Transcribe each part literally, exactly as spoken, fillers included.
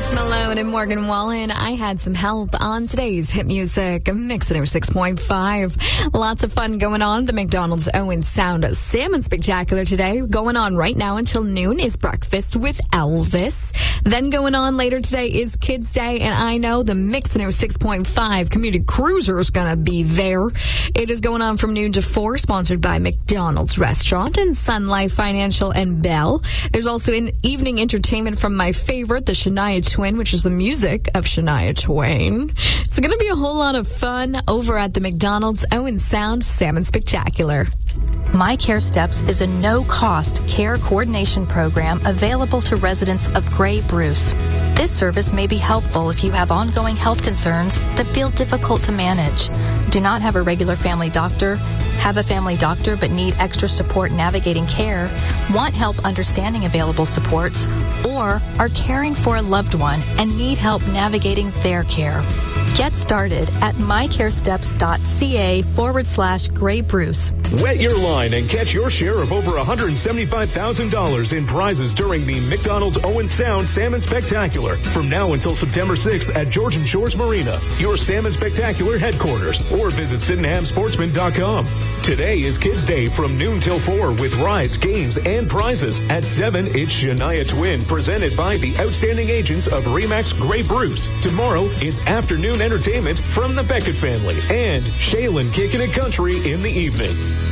Post Malone and Morgan Wallen. I had some help on today's hit music mix at six point five. Lots of fun going on. The McDonald's Owen Sound Salmon Spectacular today. Going on right now until noon is Breakfast with Elvis. Then going on later today is Kids Day, and I know the mix at six point five Community Cruiser is going to be there. It is going on from noon to four, sponsored by McDonald's Restaurant and Sun Life Financial and Bell. There's also an evening entertainment from my favorite, the Shania Twin, which is the music of Shania Twain. It's going to be a whole lot of fun over at the McDonald's Owen Sound Salmon Spectacular. My Care Steps is a no-cost care coordination program available to residents of Grey Bruce. This service may be helpful if you have ongoing health concerns that feel difficult to manage, do not have a regular family doctor, have a family doctor but need extra support navigating care, want help understanding available supports, or are caring for a loved one and need help navigating their care. Get started at mycaresteps.ca forward slash Grey Bruce. Wet your line and catch your share of over one hundred seventy-five thousand dollars in prizes during the McDonald's Owen Sound Salmon Spectacular from now until September sixth at Georgian Shores Marina, your Salmon Spectacular headquarters, or visit Sydenham Sportsman dot com. Today is Kids Day from noon till four with rides, games, and prizes. At seven, it's Shania Twin, presented by the outstanding agents of Remax Grey Bruce. Tomorrow, it's afternoon entertainment from the Beckett family and Shaylin Kickin' It Country in the evening.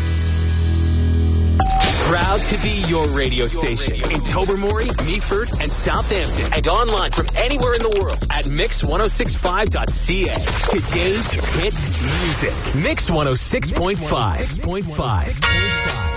Proud to be your radio station in Tobermory, Meaford, and Southampton, and online from anywhere in the world at mix ten sixty-five dot c a. Today's hit music. Mix one oh six point five.